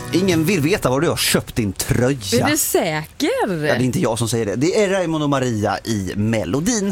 Ingen vill veta var du har köpt din tröja. Är du säker? Ja, det är inte jag som säger det. Det är Raymond och Maria i Melodin.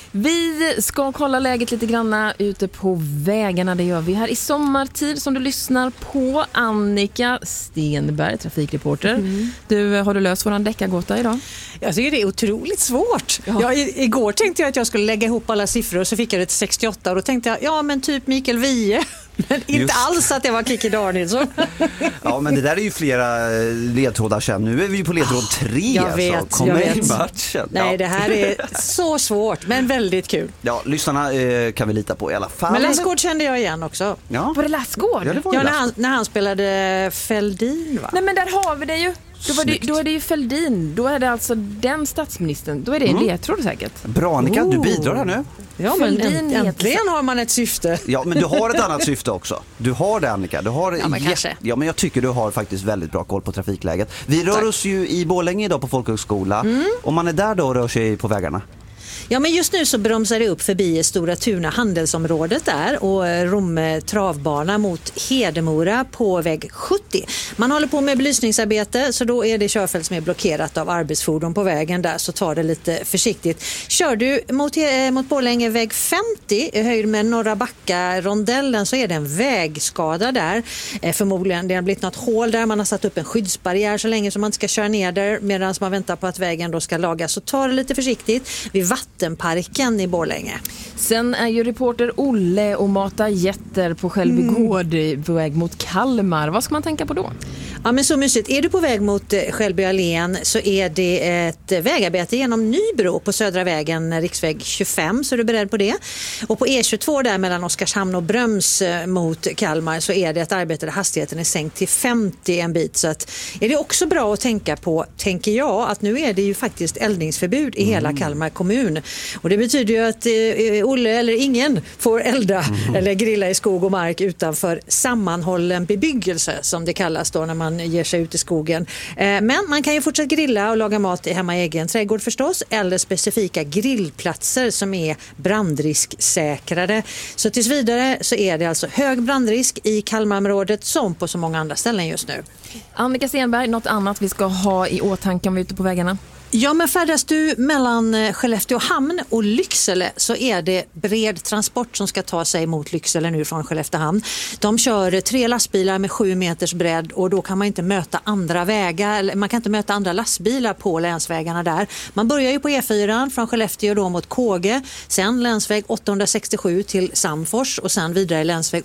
Vi ska kolla läget lite granna ute på vägarna. Det gör vi här i sommartid som du lyssnar på. Annika Stenberg, trafikreporter. Har du löst våran deckargåta idag? Jag tycker det är otroligt svårt. Ja. Igår tänkte jag att jag skulle lägga ihop alla siffror och så fick jag det till 68 och då tänkte jag, men typ Mikael Wiehe. Men inte alls att det var Kikki Danielsson. Ja, men det där är ju flera ledtrådar sen. Nu är vi ju på ledtråd 3. Jag vet, så kom med i matchen. Nej, det här är så svårt, men väldigt kul. Ja, lyssnarna kan vi lita på i alla fall. Men Lassgård kände jag igen också. Ja. Var det Lassgård? Ja, det var ju när han spelade Fälldin, va? Nej, men där har vi det ju. Då är det ju Fälldin. Då är det alltså den statsministern. Då är det en ledtråd säkert. Bra, Annika, du bidrar här nu. Ja, men äntligen har man ett syfte. Ja, men du har ett annat syfte också. Du har det, Annika. Du har kanske. Ja, men jag tycker du har faktiskt väldigt bra koll på trafikläget. Vi rör oss ju i Borlänge idag på folkhögskola. Om man är där då rör sig på vägarna. Ja, men just nu så bromsar det upp förbi Stora Tuna handelsområdet där och Romme travbana mot Hedemora på väg 70. Man håller på med belysningsarbete, så då är det körfält som är blockerat av arbetsfordon på vägen där, så ta det lite försiktigt. Kör du mot Borlänge väg 50 i höjd med Norra Backa rondellen, så är det en vägskada där. Förmodligen det har blivit något hål där, man har satt upp en skyddsbarriär så länge som man inte ska köra ner där medan man väntar på att vägen då ska lagas, så ta det lite försiktigt. Vid Vattenparken i Borlänge. Sen är ju reporter Olle och matar jätter på Skälby gård på väg mot Kalmar. Vad ska man tänka på då? Ja, men så mysigt. Är du på väg mot Skälby allén så är det ett vägarbete genom Nybro på Södra vägen, riksväg 25, så är du beredd på det. Och på E22 där mellan Oskarshamn och Bröms mot Kalmar så är det ett arbete där hastigheten är sänkt till 50 en bit. Så att är det också bra att tänka på, tänker jag, att nu är det ju faktiskt eldningsförbud i hela Kalmar kommun. Och det betyder ju att Olle eller ingen får elda eller grilla i skog och mark utanför sammanhållen bebyggelse som det kallas då när man ger sig ut i skogen. Men man kan ju fortsätta grilla och laga mat hemma i egen trädgård förstås, eller specifika grillplatser som är brandrisksäkrade. Så tills vidare så är det alltså hög brandrisk i Kalmarområdet som på så många andra ställen just nu. Annika Stenberg, något annat vi ska ha i åtanke om vi är ute på vägarna? Ja, men färdas du mellan Skellefteå hamn och Lycksele så är det bred transport som ska ta sig mot Lycksele nu från Skellefteå hamn. De kör 3 lastbilar med 7 meters bredd och då kan man inte möta andra vägar, man kan inte möta andra lastbilar på länsvägarna där. Man börjar ju på E4 från Skellefteå då mot Kåge, sen länsväg 867 till Samfors och sen vidare länsväg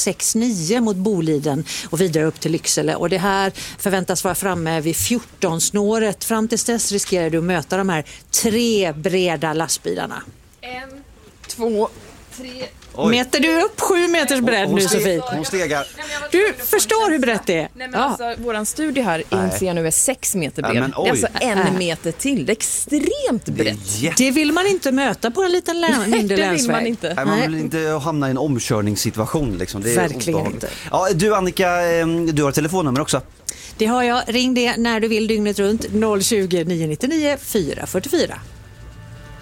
869 mot Boliden och vidare upp till Lycksele. Och det här förväntas vara framme vid 14-snåret. Fram till dess riskerar du att möta de här 3 breda lastbilarna. 1, 2, 3. Mäter du upp 7 meters bredd nu, Sofie? Hon stegar. Du förstår hur brett det är. Nej, men alltså, våran studie här inser jag nu är 6 meter bred. Det är alltså 1 meter till. Det är extremt brett. Det vill man inte möta på en liten mindre länsväg. Det vill man inte. Nej, man vill inte hamna i en omkörningssituation. Liksom. Det är verkligen obehagligt. inte. Ja, du Annika, du har telefonnummer också. Det har jag. Ring det när du vill dygnet runt. 020 999 444.